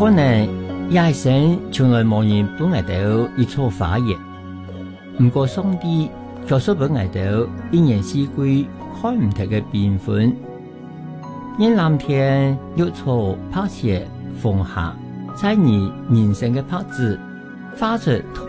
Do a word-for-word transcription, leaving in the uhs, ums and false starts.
可能一生從來冇人幫我哋一撮花葉，唔過上帝卻說俾我哋一年四季看唔同嘅變換。因藍天綠草拍謝風下，在你人生嘅拍子發出